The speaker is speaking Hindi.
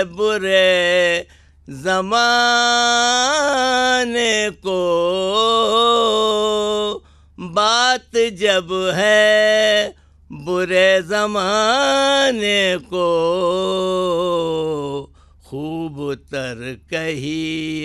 बुरे ज़माने को, बात जब है बुरे ज़माने को, खूब तर कही